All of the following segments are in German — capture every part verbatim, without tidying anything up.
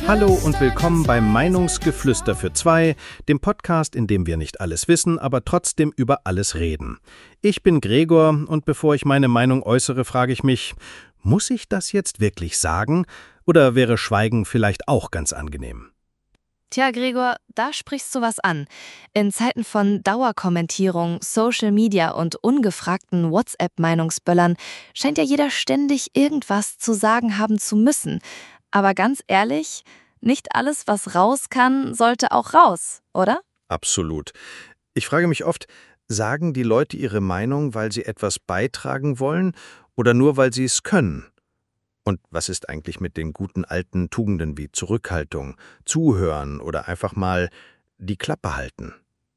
Hallo und willkommen beim Meinungsgeflüster für zwei, dem Podcast, in dem wir nicht alles wissen, aber trotzdem über alles reden. Ich bin Gregor und bevor ich meine Meinung äußere, frage ich mich, muss ich das jetzt wirklich sagen oder wäre Schweigen vielleicht auch ganz angenehm? Tja, Gregor, da sprichst du was an. In Zeiten von Dauerkommentierung, Social Media und ungefragten WhatsApp-Meinungsböllern scheint ja jeder ständig irgendwas zu sagen haben zu müssen. Aber ganz ehrlich, nicht alles, was raus kann, sollte auch raus, oder? Absolut. Ich frage mich oft, sagen die Leute ihre Meinung, weil sie etwas beitragen wollen oder nur, weil sie es können? Und was ist eigentlich mit den guten alten Tugenden wie Zurückhaltung, Zuhören oder einfach mal die Klappe halten?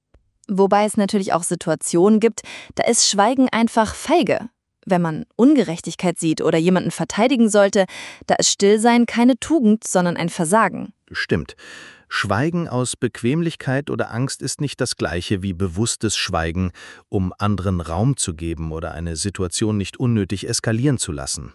Wobei es natürlich auch Situationen gibt, da ist Schweigen einfach feige. Wenn man Ungerechtigkeit sieht oder jemanden verteidigen sollte, da ist Stillsein keine Tugend, sondern ein Versagen. Stimmt. Schweigen aus Bequemlichkeit oder Angst ist nicht das gleiche wie bewusstes Schweigen, um anderen Raum zu geben oder eine Situation nicht unnötig eskalieren zu lassen.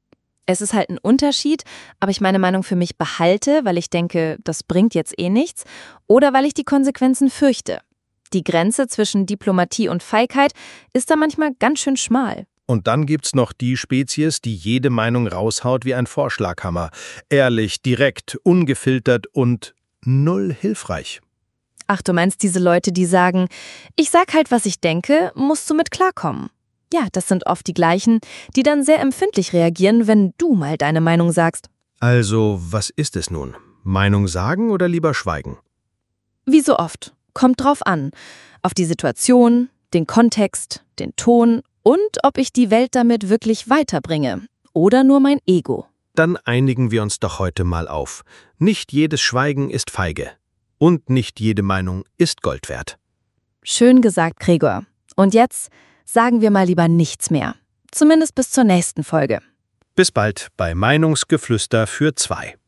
Es ist halt ein Unterschied, ob ich meine Meinung für mich behalte, weil ich denke, das bringt jetzt eh nichts, oder weil ich die Konsequenzen fürchte. Die Grenze zwischen Diplomatie und Feigheit ist da manchmal ganz schön schmal. Und dann gibt's noch die Spezies, die jede Meinung raushaut wie ein Vorschlaghammer. Ehrlich, direkt, ungefiltert und null hilfreich. Ach, du meinst diese Leute, die sagen, ich sag halt, was ich denke, musst du mit klarkommen. Ja, das sind oft die gleichen, die dann sehr empfindlich reagieren, wenn du mal deine Meinung sagst. Also, was ist es nun? Meinung sagen oder lieber schweigen? Wie so oft. Kommt drauf an. Auf die Situation, den Kontext, den Ton und ob ich die Welt damit wirklich weiterbringe. Oder nur mein Ego. Dann einigen wir uns doch heute mal auf. Nicht jedes Schweigen ist feige. Und nicht jede Meinung ist Gold wert. Schön gesagt, Gregor. Und jetzt sagen wir mal lieber nichts mehr. Zumindest bis zur nächsten Folge. Bis bald bei Meinungsgeflüster für zwei.